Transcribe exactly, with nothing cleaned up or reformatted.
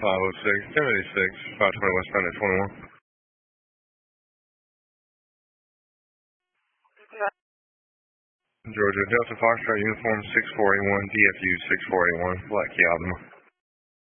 five oh six, ten eighty-six, five twenty westbound at twenty-one. Georgia Delta Foxtrot Uniform six four eight one, D F U six four eight one, Black Key Alabama.